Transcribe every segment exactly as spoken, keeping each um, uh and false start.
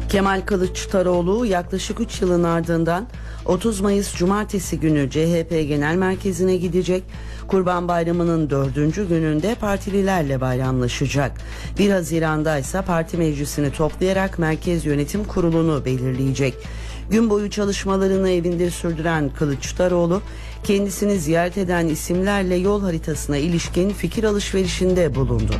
Kemal Kılıçdaroğlu yaklaşık üç yılın ardından otuz Mayıs Cumartesi günü C H P Genel Merkezi'ne gidecek. Kurban Bayramı'nın dördüncü gününde partililerle bayramlaşacak. bir Haziran'da ise parti meclisini toplayarak Merkez Yönetim Kurulu'nu belirleyecek. Gün boyu çalışmalarını evinde sürdüren Kılıçdaroğlu, kendisini ziyaret eden isimlerle yol haritasına ilişkin fikir alışverişinde bulundu.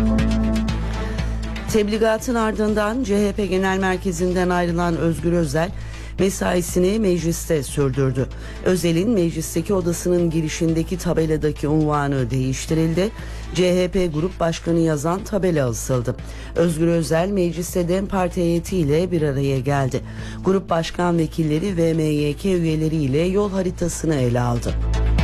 Tebligatın ardından C H P Genel Merkezi'nden ayrılan Özgür Özel mesaisini mecliste sürdürdü. Özel'in meclisteki odasının girişindeki tabeladaki unvanı değiştirildi. C H P Grup Başkanı yazan tabela asıldı. Özgür Özel mecliste DEM Parti heyetiyle bir araya geldi. Grup başkan vekilleri ve M Y K üyeleriyle yol haritasını ele aldı.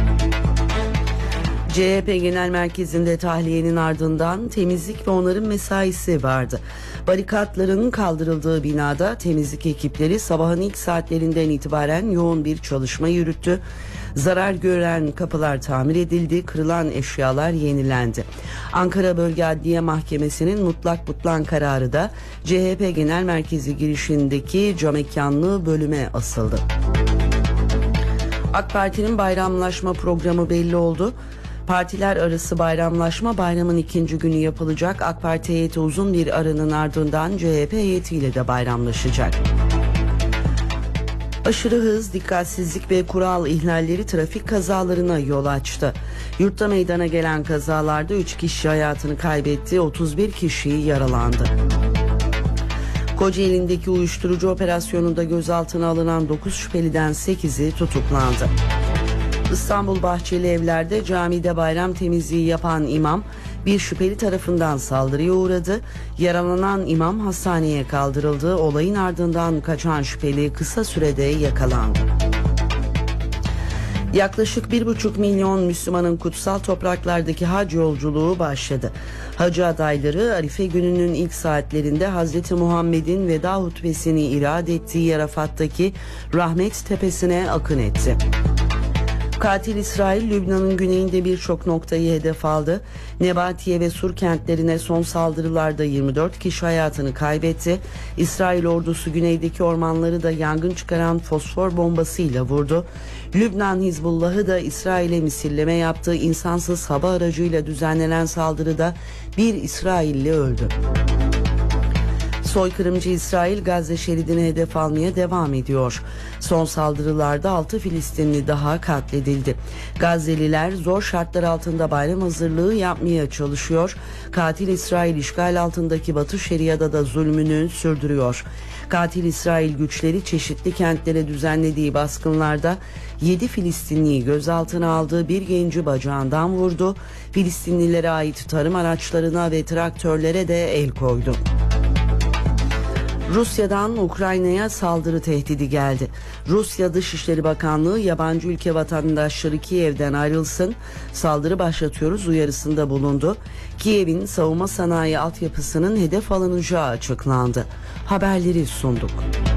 C H P Genel Merkezi'nde tahliyenin ardından temizlik ve onarım mesaisi vardı. Barikatların kaldırıldığı binada temizlik ekipleri sabahın ilk saatlerinden itibaren yoğun bir çalışma yürüttü. Zarar gören kapılar tamir edildi, kırılan eşyalar yenilendi. Ankara Bölge Adliye Mahkemesi'nin mutlak butlan kararı da C H P Genel Merkezi girişindeki camekanlı bölüme asıldı. AK Parti'nin bayramlaşma programı belli oldu. Partiler arası bayramlaşma bayramın ikinci günü yapılacak. AK Parti heyeti uzun bir aranın ardından C H P heyetiyle de bayramlaşacak. Aşırı hız, dikkatsizlik ve kural ihlalleri trafik kazalarına yol açtı. Yurtta meydana gelen kazalarda üç kişi hayatını kaybetti, otuz bir kişi yaralandı. Kocaeli'ndeki uyuşturucu operasyonunda gözaltına alınan dokuz şüpheliden sekizi tutuklandı. İstanbul Bahçeli Evler'de camide bayram temizliği yapan imam bir şüpheli tarafından saldırıya uğradı. Yaralanan imam hastaneye kaldırıldı. Olayın ardından kaçan şüpheli kısa sürede yakalandı. Yaklaşık bir buçuk milyon Müslümanın kutsal topraklardaki hac yolculuğu başladı. Hacı adayları Arife gününün ilk saatlerinde Hazreti Muhammed'in veda hutbesini irad ettiği Arafat'taki Rahmet Tepesi'ne akın etti. Katil İsrail, Lübnan'ın güneyinde birçok noktayı hedef aldı. Nebatiye ve Sur kentlerine son saldırılarda yirmi dört kişi hayatını kaybetti. İsrail ordusu güneydeki ormanları da yangın çıkaran fosfor bombasıyla vurdu. Lübnan Hizbullah'ı da İsrail'e misilleme yaptığı insansız hava aracıyla düzenlenen saldırıda bir İsrailli öldü. Soykırımcı İsrail Gazze şeridini hedef almaya devam ediyor. Son saldırılarda altı Filistinli daha katledildi. Gazze'liler zor şartlar altında bayram hazırlığı yapmaya çalışıyor. Katil İsrail işgal altındaki Batı Şeria'da da zulmünü sürdürüyor. Katil İsrail güçleri çeşitli kentlere düzenlediği baskınlarda yedi Filistinliyi gözaltına aldığı bir genci bacağından vurdu. Filistinlilere ait tarım araçlarına ve traktörlere de el koydu. Rusya'dan Ukrayna'ya saldırı tehdidi geldi. Rusya Dışişleri Bakanlığı yabancı ülke vatandaşları Kiev'den ayrılsın, saldırı başlatıyoruz uyarısında bulundu. Kiev'in savunma sanayi altyapısının hedef alınacağı açıklandı. Haberleri sunduk.